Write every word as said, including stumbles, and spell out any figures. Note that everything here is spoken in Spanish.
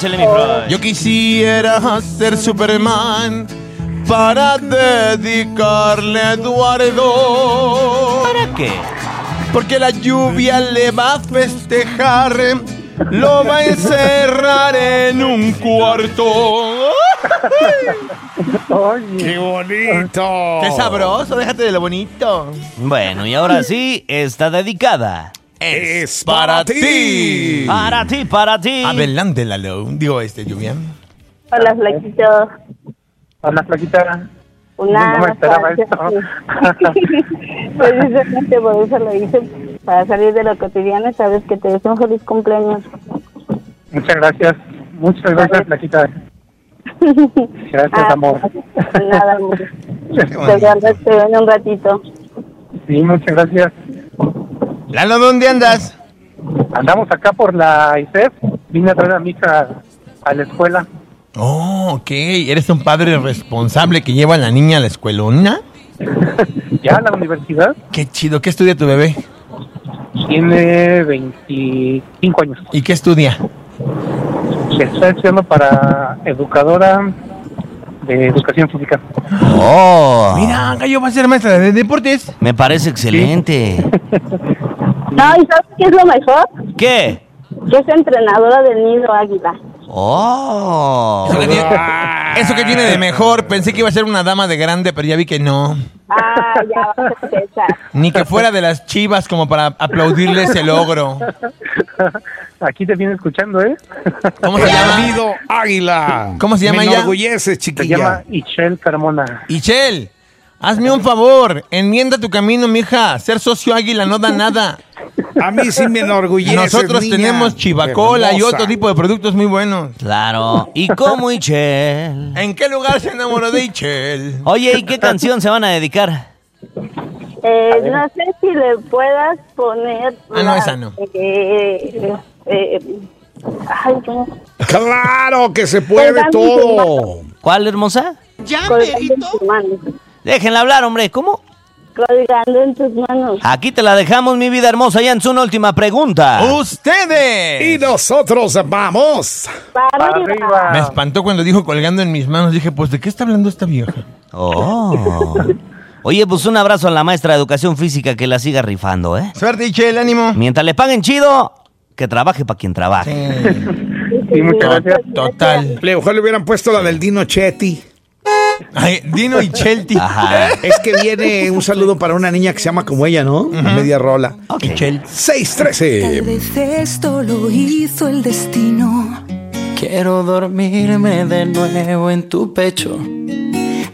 Échale, mi Freud. Yo quisiera ser Superman para dedicarle a Eduardo. ¿Para qué? Porque la lluvia le va a festejar, lo va a encerrar en un cuarto. ¡Qué bonito! ¡Qué sabroso! Déjate de lo bonito. Bueno, y ahora sí, está dedicada. Es para ti. Para ti, para ti. Adelante, Lalo. Digo, este, lluvia. Hola, Flaquito. Hola, Flaquita. Una, No me esperaba para- esto. Precisamente por eso lo hice, para salir de lo cotidiano. Sabes que te deseo un feliz cumpleaños. Muchas gracias. Muchas gracias, Flaquita. Gracias, Ah, amor. Nada, amor. Qué Te bonito. veo te veo en un ratito. Sí, muchas gracias. Lalo, ¿dónde andas? Andamos acá por la I C E F. Vine a traer a mi hija a la escuela. Oh, ok. ¿Eres un padre responsable que lleva a la niña a la escuelona? Ya a la universidad. Qué chido. ¿Qué estudia tu bebé? Tiene veinticinco años. ¿Y qué estudia? Está estudiando para educadora de educación física. Oh, Mira, Gallo va a ser maestra de deportes. me parece excelente. No, ¿y sabes qué es lo mejor? ¿Qué? Que es entrenadora del Nido Águila. Oh. Eso que, tiene, eso que tiene de mejor. Pensé que iba a ser una dama de grande, pero ya vi que no. Ah, ya vas a empezar. Ni que fuera de las Chivas como para aplaudirle ese logro. Aquí te viene escuchando, ¿eh? ¿Cómo se llama? Nido Águila. ¿Cómo se llama Me ella? enorgullece, Se chiquilla. llama Ichel Carmona. Ichel, hazme un favor. Enmienda tu camino, mija. Ser socio águila no da nada. A mí sí me enorgullece. Nosotros niña. tenemos chivacola y Hermosa. otro tipo de productos muy buenos. Claro. ¿Y cómo, Ichel? ¿En qué lugar se enamoró de Ichel? Oye, ¿y qué canción se van a dedicar? Eh, no sé si le puedas poner. Ah, no, la- esa no. Eh, eh, ay, ¿cómo? Claro que se puede Colgando en todo. ¿Cuál, hermosa? Colgando en tus manos. Déjenla hablar, hombre. ¿Cómo? Colgando en tus manos. Aquí te la dejamos, mi vida hermosa. Ya en su última pregunta. ¡Ustedes! Y nosotros vamos. Para Para arriba. arriba. Me espantó cuando dijo colgando en mis manos. Dije, pues, ¿de qué está hablando esta vieja? Oh. Oye, pues un abrazo a la maestra de educación física, que la siga rifando, ¿eh? Suerte, Ichel, ánimo. Mientras le paguen chido, que trabaje para quien trabaje. Sí, muchas gracias. Total. Le, ojalá le hubieran puesto la del Dino Chetti. Ay, Dino y Chelti. Ajá. Es que viene un saludo para una niña que se llama como ella, ¿no? A media rola. Ok. Ichel. seis Tal trece. vez esto lo hizo el destino. Quiero dormirme de nuevo en tu pecho.